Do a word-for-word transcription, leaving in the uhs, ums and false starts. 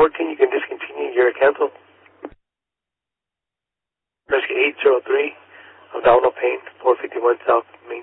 fourteen, you can discontinue your cancel. Rescue eight zero three, abdominal pain, four fifty-one South Main